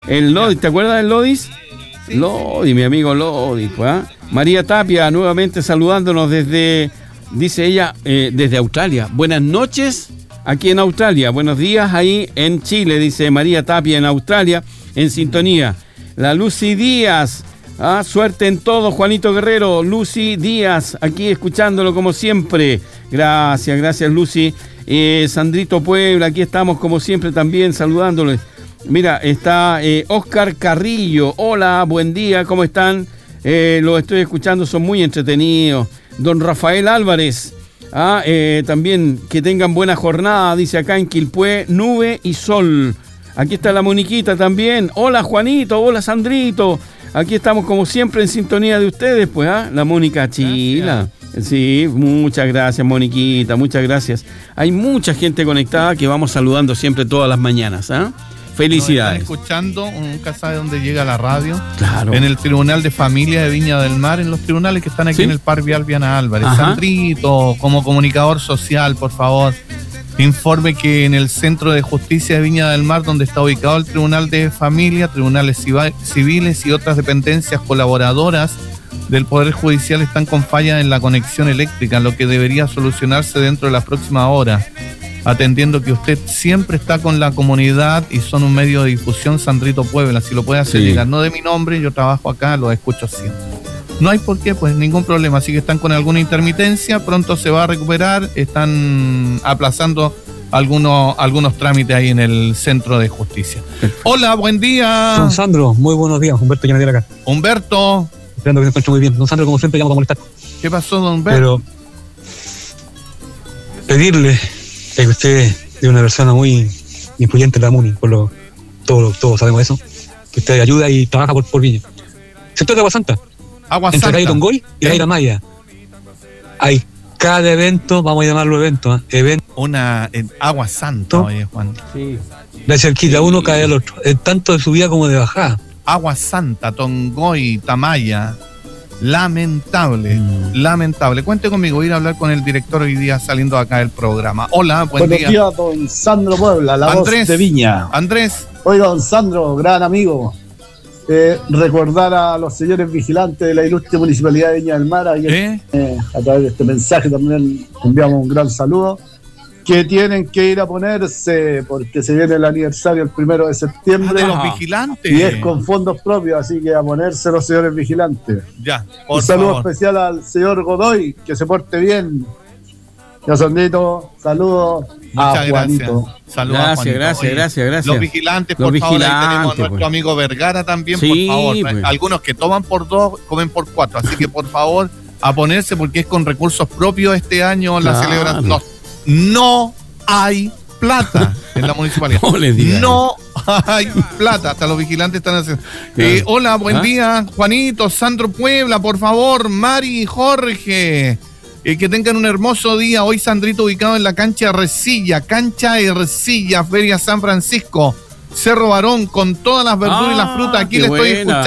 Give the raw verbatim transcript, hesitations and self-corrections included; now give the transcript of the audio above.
El Lodis, ¿te acuerdas del Lodis? Sí, Lodis, mi amigo Lodis, pues, ¿eh? María Tapia, nuevamente saludándonos desde, dice ella, eh, desde Australia. Buenas noches aquí en Australia. Buenos días ahí en Chile, dice María Tapia en Australia, en sintonía. La Lucy Díaz, ah, suerte en todo, Juanito Guerrero. Lucy Díaz, aquí escuchándolo como siempre. Gracias, gracias Lucy. Eh, Sandrito Puebla, aquí estamos como siempre también saludándoles. Mira, está eh, Oscar Carrillo. Hola, buen día, ¿cómo están? Eh, los estoy escuchando, son muy entretenidos. Don Rafael Álvarez, ah, eh, también que tengan buena jornada, dice acá en Quilpué, nube y sol. Aquí está la Moniquita también. Hola Juanito, hola Sandrito. Aquí estamos como siempre en sintonía de ustedes, pues, ¿ah? La Mónica Chila. Gracias. Sí, muchas gracias Moniquita, muchas gracias. Hay mucha gente conectada que vamos saludando siempre todas las mañanas, ¿ah? Felicidades. Nos están escuchando, nunca sabe dónde llega la radio. Claro. En el Tribunal de Familia de Viña del Mar, en los tribunales que están aquí, ¿sí?, en el Parque Vial Viana Álvarez. Ajá. Sandrito, como comunicador social, por favor, informe que en el Centro de Justicia de Viña del Mar, donde está ubicado el Tribunal de Familia, tribunales civiles y otras dependencias colaboradoras del Poder Judicial están con falla en la conexión eléctrica, lo que debería solucionarse dentro de las próximas horas. Atendiendo que usted siempre está con la comunidad y son un medio de difusión, Sandrito Puebla, si lo puede hacer, sí, llegar, no de mi nombre, yo trabajo acá, lo escucho siempre. No hay por qué, pues ningún problema, así que están con alguna intermitencia, pronto se va a recuperar, están aplazando algunos, algunos trámites ahí en el Centro de Justicia. Hola, buen día. Don Sandro, muy buenos días, Humberto Llamadera acá. Humberto. Esperando que se encuentre muy bien. Don Sandro, como siempre, llamo para molestar. ¿Qué pasó, don Humberto? Pero pedirle que usted es una persona muy influyente en la MUNI, por lo todos todos sabemos eso, que usted ayuda y trabaja por, por Viña. Sector de Agua Santa, Agua entre Santa, Calle Tongoy y Calle Maya. Hay cada evento, vamos a llamarlo evento, ¿eh? evento. Una en Agua Santa, oye Juan. Sí. La cerquita, sí, uno cae al otro, tanto de subida como de bajada. Agua Santa, Tongoy, Tamaya. Lamentable, mm. lamentable. Cuente conmigo, voy a ir a hablar con el director hoy día saliendo acá del programa. Hola, buen Buenos día. Buenos días, don Sandro Puebla, la Andrés, voz de Viña. Andrés. Oiga, don Sandro, gran amigo. Eh, recordar a los señores vigilantes de la ilustre Municipalidad de Viña del Mar, ayer, ¿Eh? Eh, a través de este mensaje también enviamos un gran saludo, que tienen que ir a ponerse, porque se viene el aniversario el primero de septiembre. Ah, de los vigilantes. Y es con fondos propios, así que a ponerse los señores vigilantes. Ya, por Un saludo favor. especial al señor Godoy, que se porte bien. Ya, Sandrito, saludos a Juanito. Saludos gracias, a Juanito. gracias, Oye, gracias, gracias. Los vigilantes, los por vigilantes, favor, ahí tenemos a nuestro pues. amigo Vergara también, sí, por favor. Pues. Algunos que toman por dos, comen por cuatro, así que por favor, a ponerse, porque es con recursos propios este año, claro, la celebración. No, no hay plata en la municipalidad. No le digan. No hay plata. Hasta los vigilantes están haciendo. Claro. Eh, hola, buen ¿Ah? día, Juanito, Sandro Puebla, por favor, Mari y Jorge. Eh, que tengan un hermoso día. Hoy Sandrito ubicado en la cancha Ercilla, cancha Ercilla, Feria San Francisco, Cerro Barón, con todas las verduras ah, y las frutas. Aquí le buena. estoy escuchando.